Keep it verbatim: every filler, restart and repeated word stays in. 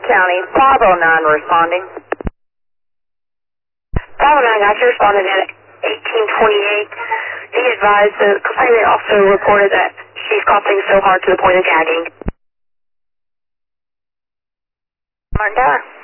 County, five oh nine responding. five oh nine got you responded at eighteen twenty-eight. Be advised, the complainant also reported that she's coughing so hard to the point of gagging. Martin Tower.